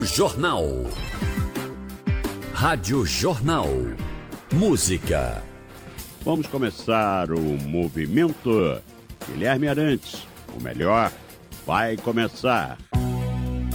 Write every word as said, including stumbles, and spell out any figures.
Jornal. Rádio Jornal. Música. Vamos começar o movimento. Guilherme Arantes, o melhor vai começar.